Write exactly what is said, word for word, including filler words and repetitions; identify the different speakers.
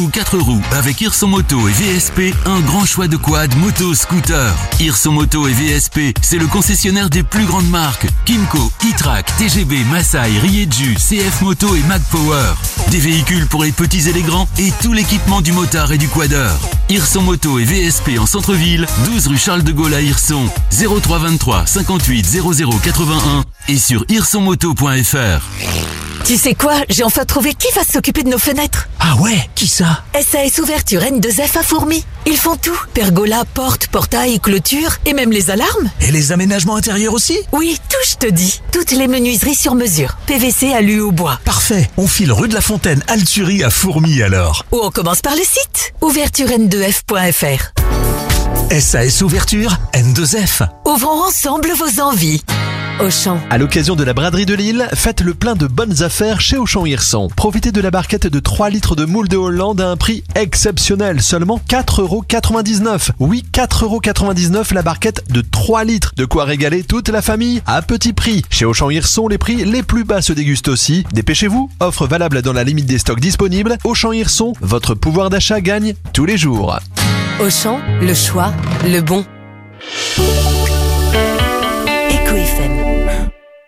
Speaker 1: ou quatre roues. Avec Hirson Moto et V S P, un grand choix de quad, moto, scooter. Hirson Moto et V S P, c'est le concessionnaire des plus grandes marques. Kymco, E-Track, T G B, Masai, Rieju, C F Moto et Mag Power. Des véhicules pour les petits et les grands et tout l'équipement du motard et du quadeur. Hirson Moto et V S P en centre-ville, douze rue Charles de Gaulle à Hirson, zéro trois vingt-trois cinquante-huit zéro zéro quatre-vingt-un et sur hirson moto point f r.
Speaker 2: Tu sais quoi? J'ai enfin trouvé qui va s'occuper de nos fenêtres.
Speaker 3: Ah ouais? Qui ça?
Speaker 2: S A S Ouverture N deux F à Fourmi. Ils font tout. Pergola, porte, portail, clôture et même les alarmes.
Speaker 3: Et les aménagements intérieurs aussi?
Speaker 2: Oui, tout je te dis. Toutes les menuiseries sur mesure. P V C, alu ou bois.
Speaker 3: Parfait. On file rue de la Fontaine, Alturie à Fourmi alors.
Speaker 2: Ou on commence par le site. ouverture n deux f point f r.
Speaker 3: S A S Ouverture N deux F.
Speaker 2: Ouvrons ensemble vos envies. Auchan.
Speaker 4: À l'occasion de la braderie de Lille, faites le plein de bonnes affaires chez Auchan Hirson. Profitez de la barquette de trois litres de moule de Hollande à un prix exceptionnel, seulement quatre euros quatre-vingt-dix-neuf. Oui, quatre euros quatre-vingt-dix-neuf la barquette de trois litres. De quoi régaler toute la famille à petit prix. Chez Auchan Hirson, les prix les plus bas se dégustent aussi. Dépêchez-vous, offre valable dans la limite des stocks disponibles. Auchan Hirson, votre pouvoir d'achat gagne tous les jours.
Speaker 2: Auchan, le choix, le bon.